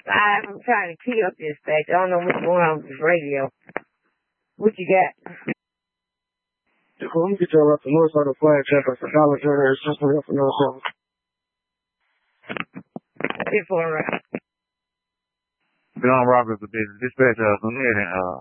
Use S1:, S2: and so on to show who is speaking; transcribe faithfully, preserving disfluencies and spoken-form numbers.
S1: I'm trying to key up this thing. I don't know what's going on with this radio. What you got?
S2: Let me get y'all up the north side of the flag check for Dollar General. It's just up for north side.
S1: It's all right.
S3: John Roberts, the business dispatcher. Go ahead and uh,